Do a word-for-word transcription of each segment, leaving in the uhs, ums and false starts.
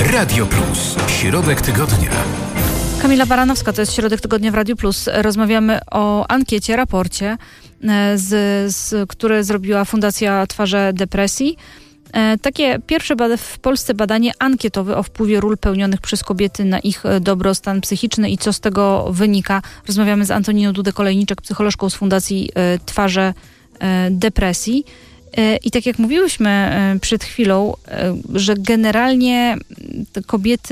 Radio Plus. Środek tygodnia. Kamila Baranowska, to jest Środek Tygodnia w Radiu Plus. Rozmawiamy o ankiecie, raporcie, z, z, które zrobiła Fundacja Twarze Depresji. Takie pierwsze bada- w Polsce badanie ankietowe o wpływie ról pełnionych przez kobiety na ich dobrostan psychiczny i co z tego wynika. Rozmawiamy z Antoniną Dudę-Kolejniczek, psycholożką z Fundacji Twarze Depresji. I tak jak mówiłyśmy przed chwilą, że generalnie kobiety,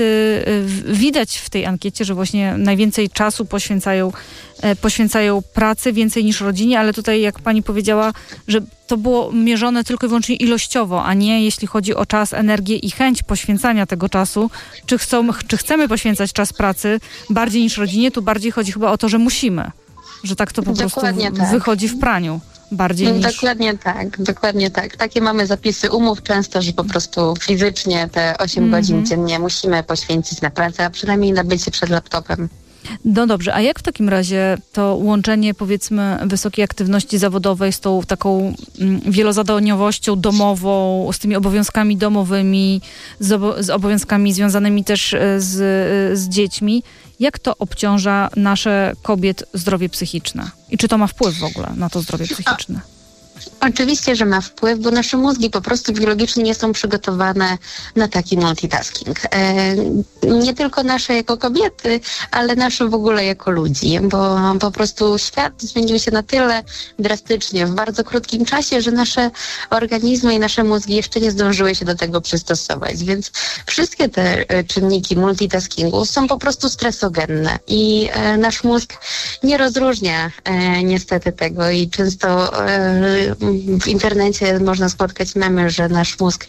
widać w tej ankiecie, że właśnie najwięcej czasu poświęcają, poświęcają pracy, więcej niż rodzinie, ale tutaj jak pani powiedziała, że to było mierzone tylko i wyłącznie ilościowo, a nie jeśli chodzi o czas, energię i chęć poświęcania tego czasu. Czy, chcą, czy chcemy poświęcać czas pracy bardziej niż rodzinie? Tu bardziej chodzi chyba o to, że musimy. Że tak to po Dokładnie prostu tak. wychodzi w praniu. Bardziej niż... Dokładnie tak, dokładnie tak. Takie mamy zapisy umów często, że po prostu fizycznie te osiem mm-hmm. godzin dziennie musimy poświęcić na pracę, a przynajmniej na bycie przed laptopem. No dobrze, a jak w takim razie to łączenie, powiedzmy, wysokiej aktywności zawodowej z tą taką mm, wielozadaniowością domową, z tymi obowiązkami domowymi, z, obo- z obowiązkami związanymi też z, z dziećmi, jak to obciąża nasze kobiet zdrowie psychiczne? I czy to ma wpływ w ogóle na to zdrowie psychiczne? Oczywiście, że ma wpływ, bo nasze mózgi po prostu biologicznie nie są przygotowane na taki multitasking. E, nie tylko nasze jako kobiety, ale nasze w ogóle jako ludzi, bo po prostu świat zmienił się na tyle drastycznie w bardzo krótkim czasie, że nasze organizmy i nasze mózgi jeszcze nie zdążyły się do tego przystosować, więc wszystkie te e, czynniki multitaskingu są po prostu stresogenne i e, nasz mózg nie rozróżnia e, niestety tego i często e, w internecie można spotkać memy, że nasz mózg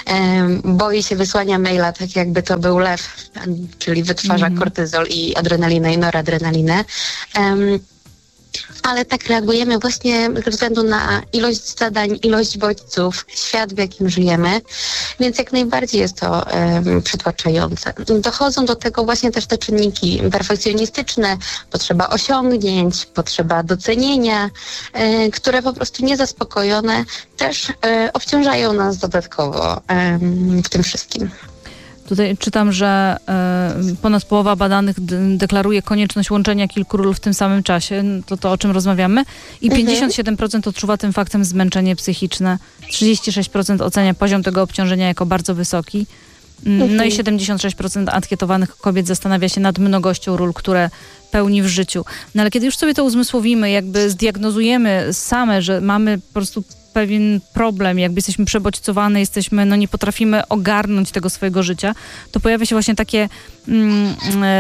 um, boi się wysłania maila, tak jakby to był lew, czyli wytwarza mm. kortyzol i adrenalinę i noradrenalinę. Um, ale tak reagujemy właśnie ze względu na ilość zadań, ilość bodźców, świat, w jakim żyjemy, więc jak najbardziej jest to um, przytłaczające. Dochodzą do tego właśnie też te czynniki perfekcjonistyczne, potrzeba osiągnięć, potrzeba docenienia, e, które po prostu niezaspokojone też e, obciążają nas dodatkowo e, w tym wszystkim. Tutaj czytam, że y, ponad połowa badanych d- deklaruje konieczność łączenia kilku ról w tym samym czasie, to to, o czym rozmawiamy, i pięćdziesiąt siedem procent odczuwa tym faktem zmęczenie psychiczne, trzydzieści sześć procent ocenia poziom tego obciążenia jako bardzo wysoki, y, no i siedemdziesiąt sześć procent ankietowanych kobiet zastanawia się nad mnogością ról, które pełni w życiu. No ale kiedy już sobie to uzmysłowimy, jakby zdiagnozujemy same, że mamy po prostu pewien problem, jakby jesteśmy przebodźcowane, jesteśmy, no nie potrafimy ogarnąć tego swojego życia, to pojawia się właśnie takie, mm,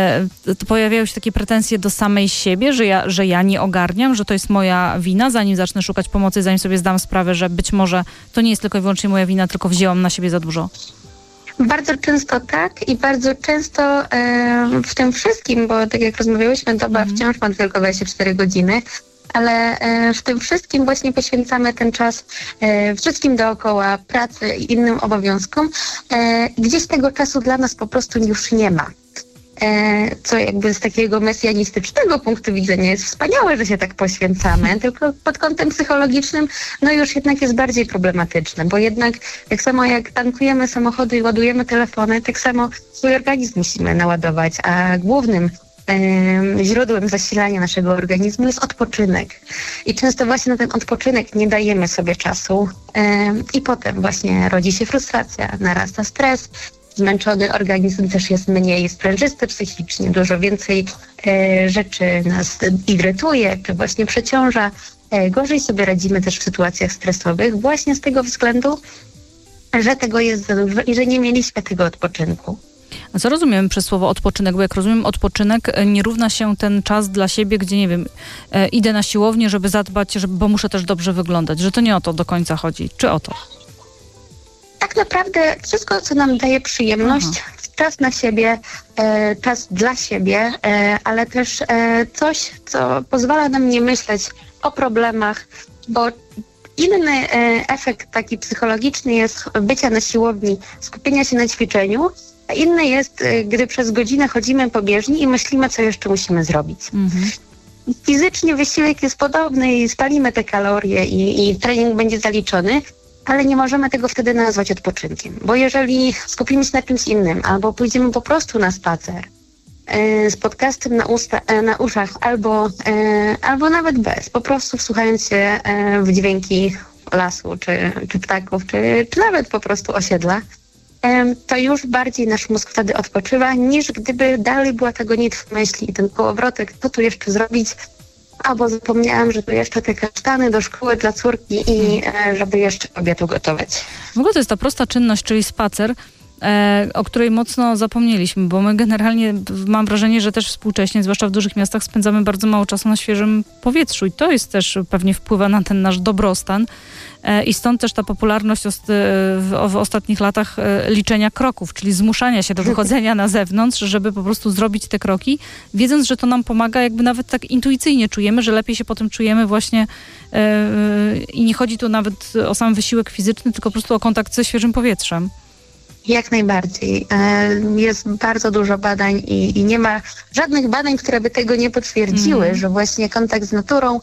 e, to pojawiają się takie pretensje do samej siebie, że ja, że ja nie ogarniam, że to jest moja wina, zanim zacznę szukać pomocy, zanim sobie zdam sprawę, że być może to nie jest tylko i wyłącznie moja wina, tylko wzięłam na siebie za dużo. Bardzo często tak i bardzo często e, w tym wszystkim, bo tak jak rozmawiałyśmy, doba mm. wciąż ma tylko dwadzieścia cztery godziny, ale e, w tym wszystkim właśnie poświęcamy ten czas e, wszystkim dookoła, pracy i innym obowiązkom. E, gdzieś tego czasu dla nas po prostu już nie ma. E, co jakby z takiego mesjanistycznego punktu widzenia jest wspaniałe, że się tak poświęcamy, tylko pod kątem psychologicznym no już jednak jest bardziej problematyczne, bo jednak tak samo jak tankujemy samochody i ładujemy telefony, tak samo swój organizm musimy naładować, a głównym źródłem zasilania naszego organizmu jest odpoczynek. I często właśnie na ten odpoczynek nie dajemy sobie czasu i potem właśnie rodzi się frustracja, narasta stres, zmęczony organizm też jest mniej sprężysty psychicznie, dużo więcej rzeczy nas irytuje, czy właśnie przeciąża. Gorzej sobie radzimy też w sytuacjach stresowych właśnie z tego względu, że tego jest za dużo i że nie mieliśmy tego odpoczynku. A co rozumiemy przez słowo odpoczynek? Bo jak rozumiem, odpoczynek nie równa się ten czas dla siebie, gdzie, nie wiem, e, idę na siłownię, żeby zadbać, żeby, bo muszę też dobrze wyglądać. Że to nie o to do końca chodzi. Czy o to? Tak naprawdę wszystko, co nam daje przyjemność, Aha. czas na siebie, e, czas dla siebie, e, ale też e, coś, co pozwala nam nie myśleć o problemach, bo inny e, efekt taki psychologiczny jest bycia na siłowni, skupienia się na ćwiczeniu, a inny jest, gdy przez godzinę chodzimy po bieżni i myślimy, co jeszcze musimy zrobić. Mhm. Fizycznie wysiłek jest podobny i spalimy te kalorie i, i trening będzie zaliczony, ale nie możemy tego wtedy nazwać odpoczynkiem, bo jeżeli skupimy się na czymś innym, albo pójdziemy po prostu na spacer e, z podcastem na, usta, e, na uszach, albo, e, albo nawet bez, po prostu wsłuchając się e, w dźwięki lasu, czy, czy ptaków, czy, czy nawet po prostu osiedla, e, to już bardziej nasz mózg wtedy odpoczywa, niż gdyby dalej była ta gonitwa myśli i ten kołowrotek, co tu jeszcze zrobić, albo zapomniałam, że tu jeszcze te kasztany do szkoły dla córki i e, żeby jeszcze obiad ugotować. W ogóle to jest ta prosta czynność, czyli spacer, e, o której mocno zapomnieliśmy, bo my generalnie, mam wrażenie, że też współcześnie, zwłaszcza w dużych miastach, spędzamy bardzo mało czasu na świeżym powietrzu i to jest też pewnie wpływa na ten nasz dobrostan. I stąd też ta popularność w ostatnich latach liczenia kroków, czyli zmuszania się do wychodzenia na zewnątrz, żeby po prostu zrobić te kroki, wiedząc, że to nam pomaga, jakby nawet tak intuicyjnie czujemy, że lepiej się potem czujemy właśnie i nie chodzi tu nawet o sam wysiłek fizyczny, tylko po prostu o kontakt ze świeżym powietrzem. Jak najbardziej. Jest bardzo dużo badań i, i nie ma żadnych badań, które by tego nie potwierdziły, mm. że właśnie kontakt z naturą,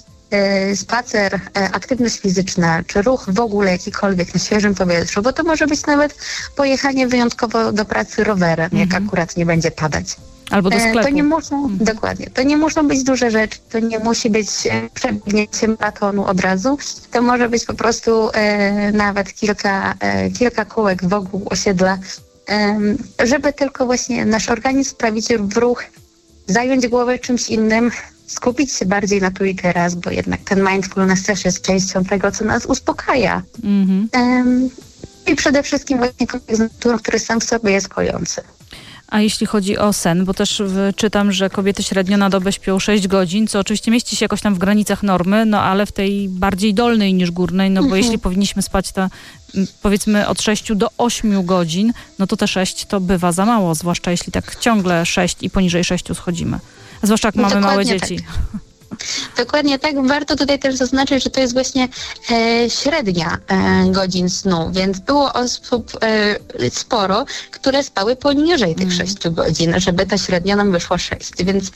spacer, aktywność fizyczna, czy ruch w ogóle jakikolwiek na świeżym powietrzu, bo to może być nawet pojechanie wyjątkowo do pracy rowerem, mm-hmm. jak akurat nie będzie padać. Albo do sklepu. To nie muszą, mm-hmm. dokładnie, to nie muszą być duże rzeczy, to nie musi być przebiegnięcie maratonu od razu, to może być po prostu e, nawet kilka, e, kilka kółek wokół osiedla, e, żeby tylko właśnie nasz organizm sprawić w ruch, zająć głowę czymś innym, skupić się bardziej na tu i teraz, bo jednak ten mindfulness też jest częścią tego, co nas uspokaja. Mm-hmm. Um, I przede wszystkim właśnie kontakt z naturą, który sam w sobie jest kojący. A jeśli chodzi o sen, bo też czytam, że kobiety średnio na dobę śpią sześć godzin, co oczywiście mieści się jakoś tam w granicach normy, no ale w tej bardziej dolnej niż górnej, no bo mm-hmm. jeśli powinniśmy spać ta, powiedzmy od sześciu do ośmiu godzin, no to te sześć to bywa za mało, zwłaszcza jeśli tak ciągle sześć i poniżej sześciu schodzimy. Zwłaszcza jak mamy Dokładnie małe dzieci. Tak. Dokładnie tak. Warto tutaj też zaznaczyć, że to jest właśnie e, średnia e, godzin snu, więc było osób e, sporo, które spały poniżej tych sześciu godzin, żeby ta średnia nam wyszła sześć. Więc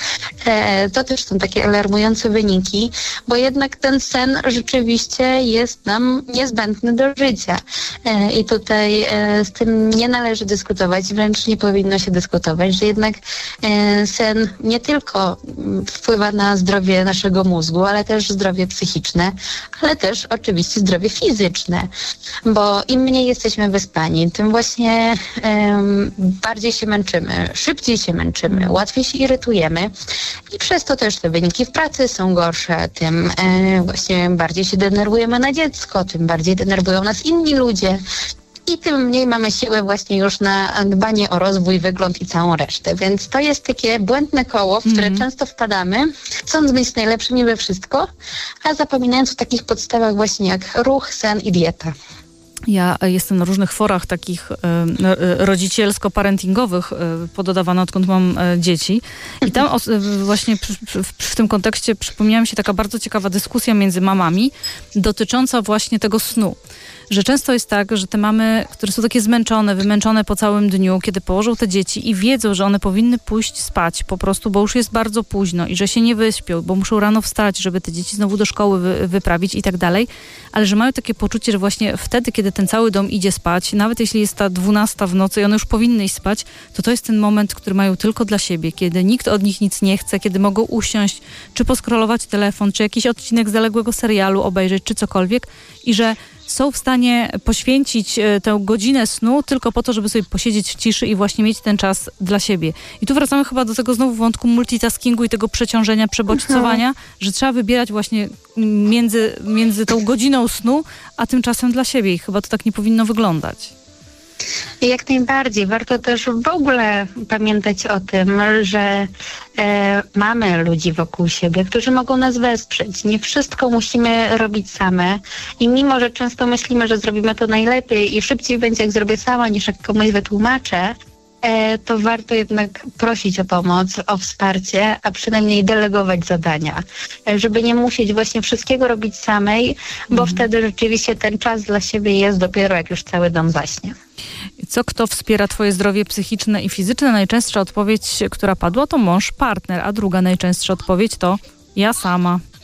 e, to też są takie alarmujące wyniki, bo jednak ten sen rzeczywiście jest nam niezbędny do życia. E, I tutaj e, z tym nie należy dyskutować, wręcz nie powinno się dyskutować, że jednak e, sen nie tylko wpływa na zdrowie naszego mózgu, ale też zdrowie psychiczne, ale też oczywiście zdrowie fizyczne, bo im mniej jesteśmy wyspani, tym właśnie um, bardziej się męczymy, szybciej się męczymy, łatwiej się irytujemy i przez to też te wyniki w pracy są gorsze, tym e, właśnie bardziej się denerwujemy na dziecko, tym bardziej denerwują nas inni ludzie. I tym mniej mamy siłę właśnie już na dbanie o rozwój, wygląd i całą resztę. Więc to jest takie błędne koło, w które mm. często wpadamy, chcąc być najlepszymi we wszystko, a zapominając o takich podstawach właśnie jak ruch, sen i dieta. Ja jestem na różnych forach takich e, rodzicielsko-parentingowych, e, pododawana odkąd mam e, dzieci. I tam os, właśnie przy, przy, w tym kontekście przypomniała mi się taka bardzo ciekawa dyskusja między mamami dotycząca właśnie tego snu. Że często jest tak, że te mamy, które są takie zmęczone, wymęczone po całym dniu, kiedy położą te dzieci i wiedzą, że one powinny pójść spać po prostu, bo już jest bardzo późno i że się nie wyśpią, bo muszą rano wstać, żeby te dzieci znowu do szkoły wy, wyprawić i tak dalej, ale że mają takie poczucie, że właśnie wtedy, kiedy ten cały dom idzie spać, nawet jeśli jest ta dwunasta w nocy i one już powinny iść spać, to to jest ten moment, który mają tylko dla siebie, kiedy nikt od nich nic nie chce, kiedy mogą usiąść, czy poskrolować telefon, czy jakiś odcinek zaległego serialu obejrzeć, czy cokolwiek i że są w stanie poświęcić tę godzinę snu tylko po to, żeby sobie posiedzieć w ciszy i właśnie mieć ten czas dla siebie. I tu wracamy chyba do tego znowu wątku multitaskingu i tego przeciążenia, przebodźcowania, mhm. że trzeba wybierać właśnie między, między tą godziną snu, a tym czasem dla siebie. I chyba to tak nie powinno wyglądać. Jak najbardziej. Warto też w ogóle pamiętać o tym, że e, mamy ludzi wokół siebie, którzy mogą nas wesprzeć. Nie wszystko musimy robić same i mimo, że często myślimy, że zrobimy to najlepiej i szybciej będzie, jak zrobię sama, niż jak komuś wytłumaczę, e, to warto jednak prosić o pomoc, o wsparcie, a przynajmniej delegować zadania, e, żeby nie musieć właśnie wszystkiego robić samej, bo mhm. wtedy rzeczywiście ten czas dla siebie jest dopiero, jak już cały dom zaśnie. Co, kto wspiera twoje zdrowie psychiczne i fizyczne? Najczęstsza odpowiedź, która padła, to mąż, partner, a druga najczęstsza odpowiedź to ja sama.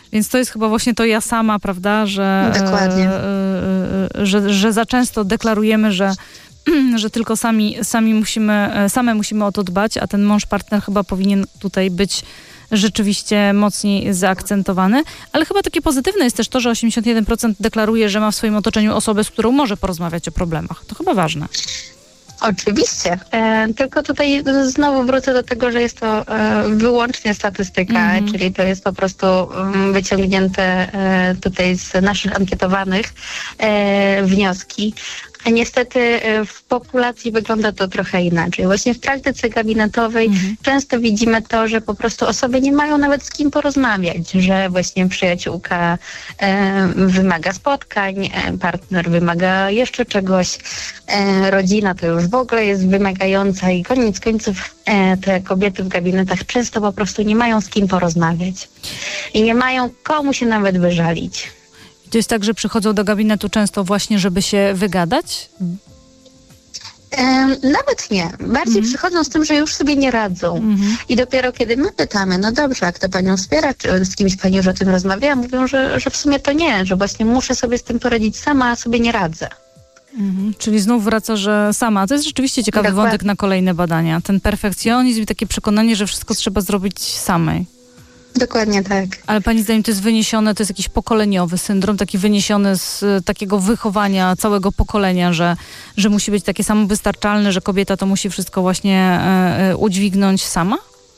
Więc to jest chyba właśnie to ja sama, prawda, że, Dokładnie. e, że, że za często deklarujemy, że, że tylko sami, sami musimy, same musimy o to dbać, a ten mąż, partner chyba powinien tutaj być rzeczywiście mocniej zaakcentowany. Ale chyba takie pozytywne jest też to, że osiemdziesiąt jeden procent deklaruje, że ma w swoim otoczeniu osobę, z którą może porozmawiać o problemach. To chyba ważne. Oczywiście. E, tylko tutaj znowu wrócę do tego, że jest to e, wyłącznie statystyka, mm-hmm. czyli to jest po prostu um, wyciągnięte e, tutaj z naszych ankietowanych e, wnioski. A niestety w populacji wygląda to trochę inaczej. Właśnie w praktyce gabinetowej mhm. często widzimy to, że po prostu osoby nie mają nawet z kim porozmawiać, że właśnie przyjaciółka e, wymaga spotkań, e, partner wymaga jeszcze czegoś, e, rodzina to już w ogóle jest wymagająca i koniec końców e, te kobiety w gabinetach często po prostu nie mają z kim porozmawiać i nie mają komu się nawet wyżalić. To jest tak, że przychodzą do gabinetu często właśnie, żeby się wygadać? E, nawet nie. Bardziej mm-hmm. przychodzą z tym, że już sobie nie radzą. Mm-hmm. I dopiero kiedy my pytamy, no dobrze, jak to panią wspiera, czy z kimś pani już o tym rozmawiała, mówią, że, że w sumie to nie, że właśnie muszę sobie z tym poradzić sama, a sobie nie radzę. Mhm. Czyli znów wraca, że sama. To jest rzeczywiście ciekawy Dokładnie. wątek na kolejne badania. Ten perfekcjonizm i takie przekonanie, że wszystko trzeba zrobić samej. Dokładnie tak. Ale pani zdaniem to jest wyniesione, to jest jakiś pokoleniowy syndrom, taki wyniesiony z y, takiego wychowania całego pokolenia, że, że musi być takie samowystarczalne, że kobieta to musi wszystko właśnie y, y, udźwignąć sama?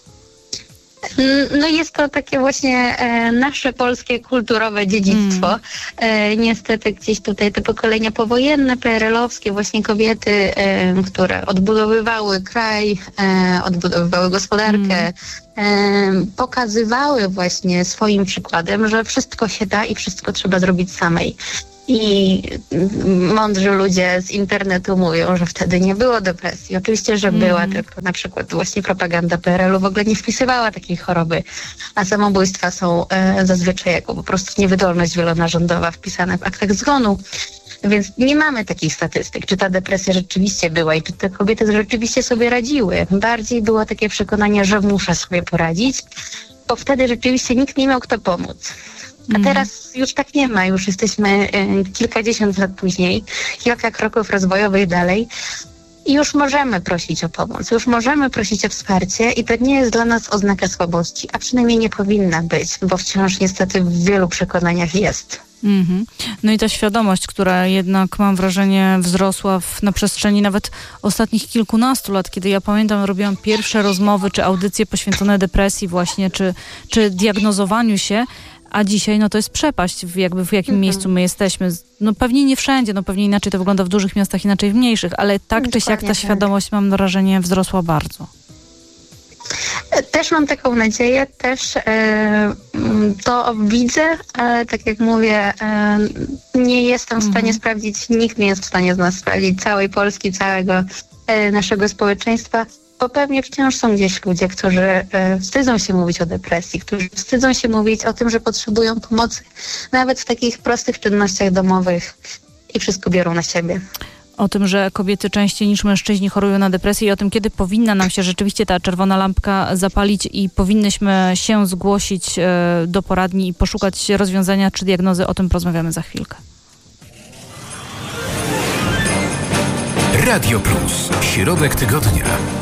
No jest to takie właśnie e, nasze polskie kulturowe dziedzictwo. Mm. E, niestety gdzieś tutaj te pokolenia powojenne, P R L-owskie, właśnie kobiety, e, które odbudowywały kraj, e, odbudowywały gospodarkę, mm. e, pokazywały właśnie swoim przykładem, że wszystko się da i wszystko trzeba zrobić samej. I mądrzy ludzie z internetu mówią, że wtedy nie było depresji. Oczywiście, że mm. była, tylko na przykład właśnie propaganda P R L-u w ogóle nie wpisywała takiej choroby, a samobójstwa są e, zazwyczaj jako po prostu niewydolność wielonarządowa wpisane w aktach zgonu. Więc nie mamy takich statystyk, czy ta depresja rzeczywiście była i czy te kobiety rzeczywiście sobie radziły. Bardziej było takie przekonanie, że muszę sobie poradzić, bo wtedy rzeczywiście nikt nie miał kto pomóc. A teraz już tak nie ma, już jesteśmy y, kilkadziesiąt lat później, kilka kroków rozwojowych dalej i już możemy prosić o pomoc, już możemy prosić o wsparcie i to nie jest dla nas oznaka słabości, a przynajmniej nie powinna być, bo wciąż niestety w wielu przekonaniach jest. Mm-hmm. No i ta świadomość, która jednak, mam wrażenie, wzrosła w, na przestrzeni nawet ostatnich kilkunastu lat, kiedy ja pamiętam, robiłam pierwsze rozmowy czy audycje poświęcone depresji właśnie, czy, czy diagnozowaniu się. A dzisiaj, no to jest przepaść, w jakby w jakim mhm. miejscu my jesteśmy. No pewnie nie wszędzie, no pewnie inaczej to wygląda w dużych miastach, inaczej w mniejszych, ale tak czy siak ta tak. świadomość, mam wrażenie, wzrosła bardzo. Też mam taką nadzieję, też e, to widzę, ale tak jak mówię, e, nie jestem w stanie mhm. sprawdzić, nikt nie jest w stanie z nas sprawdzić całej Polski, całego e, naszego społeczeństwa. Bo pewnie wciąż są gdzieś ludzie, którzy e, wstydzą się mówić o depresji, którzy wstydzą się mówić o tym, że potrzebują pomocy, nawet w takich prostych czynnościach domowych i wszystko biorą na siebie. O tym, że kobiety częściej niż mężczyźni chorują na depresję i o tym, kiedy powinna nam się rzeczywiście ta czerwona lampka zapalić i powinnyśmy się zgłosić e, do poradni i poszukać rozwiązania czy diagnozy, o tym porozmawiamy za chwilkę. Radio Plus. Środek tygodnia.